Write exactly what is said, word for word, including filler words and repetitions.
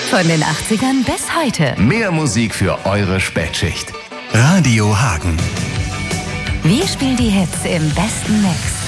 Von den achtzigern bis heute. Mehr Musik für eure Spätschicht. Radio Hagen. Wir spielen die Hits im besten Mix.